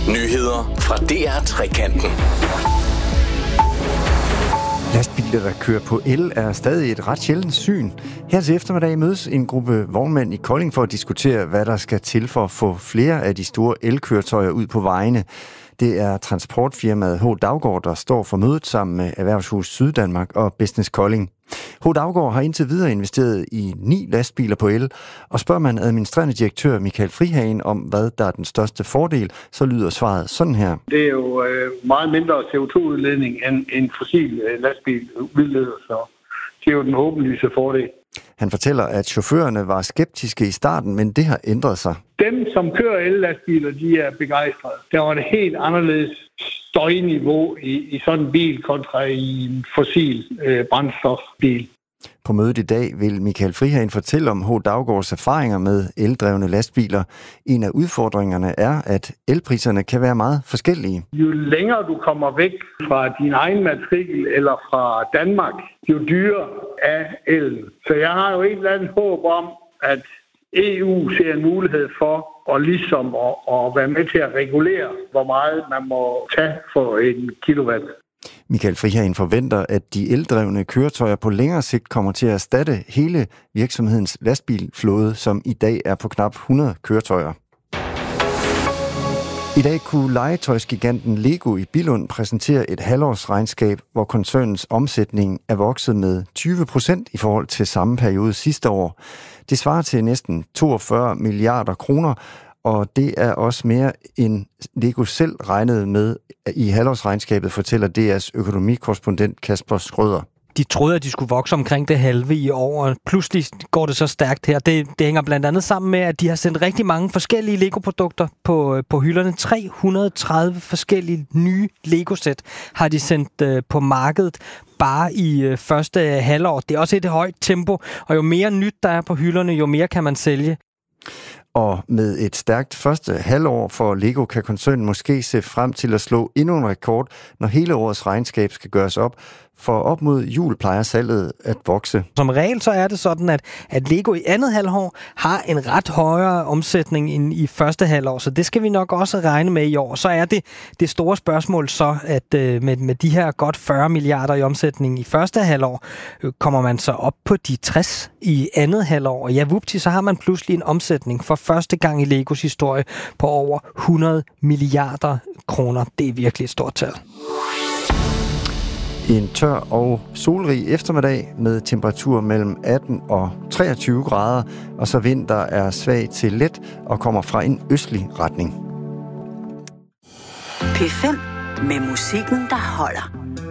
Nyheder fra DR Trekanten. Lastbiler, der kører på el, er stadig et ret sjældent syn. Her til eftermiddag mødes en gruppe vognmænd i Kolding for at diskutere, hvad der skal til for at få flere af de store elkøretøjer ud på vejene. Det er transportfirmaet H. Daugaard, der står for mødet sammen med Erhvervshus Syddanmark og Business Kolding. H. Daugaard har indtil videre investeret i 9 lastbiler på el, og spørger man administrerende direktør Michael Frihagen om, hvad der er den største fordel, så lyder svaret sådan her. Det er jo meget mindre CO2-udledning end en fossil lastbil udleder, så det er jo den åbenlyse fordel. Han fortæller, at chaufførerne var skeptiske i starten, men det har ændret sig. Dem, som kører el-lastbiler, de er begejstrede. Der var et helt anderledes støjniveau i sådan en bil kontra i en fossil brændstofbil. På mødet i dag vil Michael Frihagen fortælle om H. Daugaards erfaringer med eldrevne lastbiler. En af udfordringerne er, at elpriserne kan være meget forskellige. Jo længere du kommer væk fra din egen matrikel eller fra Danmark, jo dyrere er elen. Så jeg har jo et eller andet håb om, at EU ser en mulighed for at være med til at regulere, hvor meget man må tage for en kilowatt. Michael Frihagen forventer, at de eldrevne køretøjer på længere sigt kommer til at erstatte hele virksomhedens lastbilflåde, som i dag er på knap 100 køretøjer. I dag kunne legetøjsgiganten Lego i Billund præsentere et halvårsregnskab, hvor koncernens omsætning er vokset med 20% i forhold til samme periode sidste år. Det svarer til næsten 42 milliarder kroner, og det er også mere end Lego selv regnede med i halvårsregnskabet, fortæller DR's økonomikorrespondent Kasper Schrøder. De troede, at de skulle vokse omkring det halve i år, og pludselig går det så stærkt her. Det hænger blandt andet sammen med, at de har sendt rigtig mange forskellige Lego-produkter på hylderne. 330 forskellige nye Lego-sæt har de sendt på markedet bare i første halvår. Det er også et højt tempo, og jo mere nyt der er på hylderne, jo mere kan man sælge. Og med et stærkt første halvår for Lego kan koncernen måske se frem til at slå endnu en rekord, når hele årets regnskab skal gøres op. For op mod jul plejer salget at vokse. Som regel så er det sådan, at Lego i andet halvår har en ret højere omsætning end i første halvår, så det skal vi nok også regne med i år. Så er det store spørgsmål så, at med de her godt 40 milliarder i omsætning i første halvår, kommer man så op på de 60 i andet halvår. Og ja, vupti, så har man pludselig en omsætning for første gang i Legos historie på over 100 milliarder kroner. Det er virkelig et stort tal. En tør og solrig eftermiddag med temperatur mellem 18 og 23 grader, og så vind, der er svag til let og kommer fra en østlig retning. P5 med musikken, der holder.